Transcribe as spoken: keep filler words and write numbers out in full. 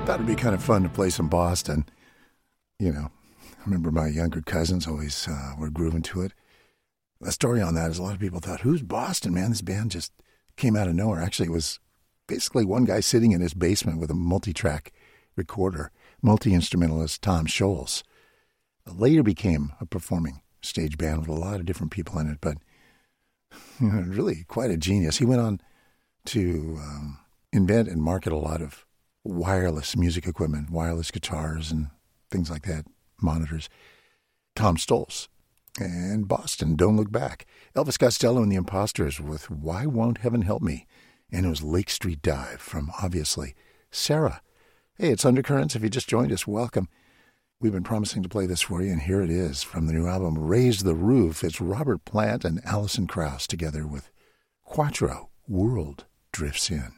Thought it'd be kind of fun to play some Boston. You know, I remember my younger cousins always uh, were grooving to it. The story on that is a lot of people thought, who's Boston, man? This band just came out of nowhere. Actually, it was basically one guy sitting in his basement with a multi-track recorder, multi-instrumentalist Tom Scholz. Later became a performing stage band with a lot of different people in it, but you know, really quite a genius. He went on to um, invent and market a lot of wireless music equipment, wireless guitars and things like that, monitors. Tom Stolz. And Boston, Don't Look Back. Elvis Costello and the Imposters with Why Won't Heaven Help Me? And it was Lake Street Dive from, obviously, Sarah. Hey, it's Undercurrents. If you just joined us, welcome. We've been promising to play this for you, and here it is from the new album, Raise the Roof. It's Robert Plant and Alison Krauss together with Quattro, World Drifts In.